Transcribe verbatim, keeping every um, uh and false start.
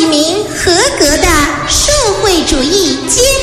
一名合格的社会主义坚